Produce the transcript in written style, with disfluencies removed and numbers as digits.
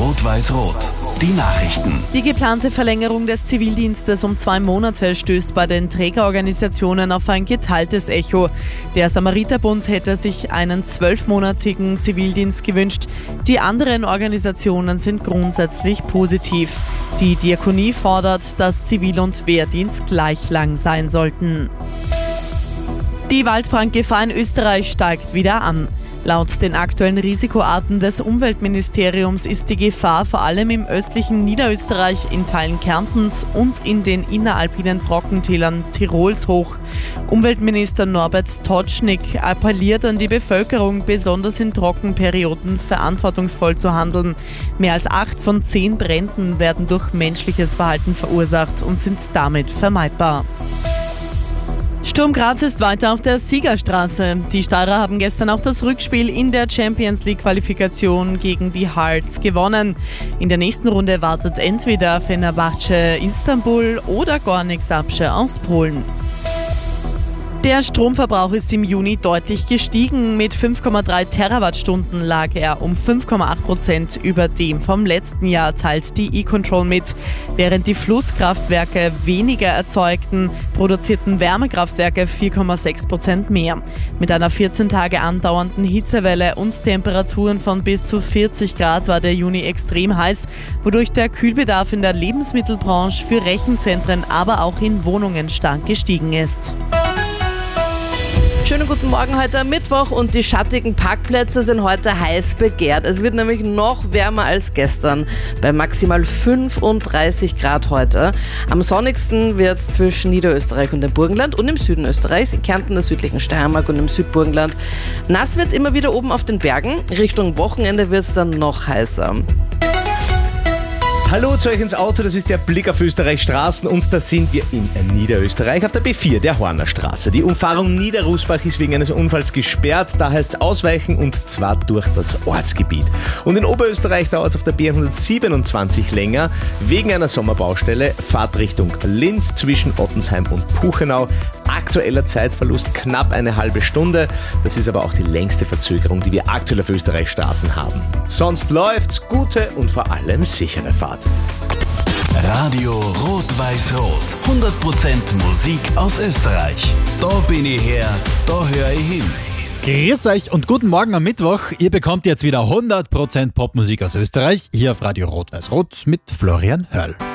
Rot-Weiß-Rot. Die Nachrichten. Die geplante Verlängerung des Zivildienstes um 2 Monate stößt bei den Trägerorganisationen auf ein geteiltes Echo. Der Samariterbund hätte sich einen 12-monatigen Zivildienst gewünscht. Die anderen Organisationen sind grundsätzlich positiv. Die Diakonie fordert, dass Zivil- und Wehrdienst gleich lang sein sollten. Die Waldbrandgefahr in Österreich steigt wieder an. Laut den aktuellen Risikoarten des Umweltministeriums ist die Gefahr vor allem im östlichen Niederösterreich, in Teilen Kärntens und in den inneralpinen Trockentälern Tirols hoch. Umweltminister Norbert Totschnig appelliert an die Bevölkerung, besonders in Trockenperioden verantwortungsvoll zu handeln. Mehr als 8 von 10 Bränden werden durch menschliches Verhalten verursacht und sind damit vermeidbar. Sturm Graz ist weiter auf der Siegerstraße. Die Steirer haben gestern auch das Rückspiel in der Champions-League-Qualifikation gegen die Hearts gewonnen. In der nächsten Runde wartet entweder Fenerbahce Istanbul oder Górnik Zabrze aus Polen. Der Stromverbrauch ist im Juni deutlich gestiegen. Mit 5,3 Terawattstunden lag er um 5,8% über dem vom letzten Jahr, teilt die E-Control mit. Während die Flusskraftwerke weniger erzeugten, produzierten Wärmekraftwerke 4,6% mehr. Mit einer 14 Tage andauernden Hitzewelle und Temperaturen von bis zu 40 Grad war der Juni extrem heiß, wodurch der Kühlbedarf in der Lebensmittelbranche für Rechenzentren, aber auch in Wohnungen stark gestiegen ist. Schönen guten Morgen heute am Mittwoch und die schattigen Parkplätze sind heute heiß begehrt. Es wird nämlich noch wärmer als gestern, bei maximal 35 Grad heute. Am sonnigsten wird es zwischen Niederösterreich und dem Burgenland und im Süden Österreichs, in Kärnten, der südlichen Steiermark und im Südburgenland. Nass wird es immer wieder oben auf den Bergen. Richtung Wochenende wird es dann noch heißer. Hallo zu euch ins Auto, das ist der Blick auf Österreichs Straßen und da sind wir in Niederösterreich auf der B4, der Horner Straße. Die Umfahrung Niederrusbach ist wegen eines Unfalls gesperrt, da heißt es ausweichen und zwar durch das Ortsgebiet. Und in Oberösterreich dauert es auf der B127 länger, wegen einer Sommerbaustelle, Fahrt Richtung Linz zwischen Ottensheim und Puchenau. Aktueller Zeitverlust knapp eine halbe Stunde. Das ist aber auch die längste Verzögerung, die wir aktuell auf Österreichs Straßen haben. Sonst läuft's, gute und vor allem sichere Fahrt. Radio Rot-Weiß-Rot. 100% Musik aus Österreich. Da bin ich her, da höre ich hin. Grüß euch und guten Morgen am Mittwoch. Ihr bekommt jetzt wieder 100% Popmusik aus Österreich hier auf Radio Rot-Weiß-Rot mit Florian Hörl.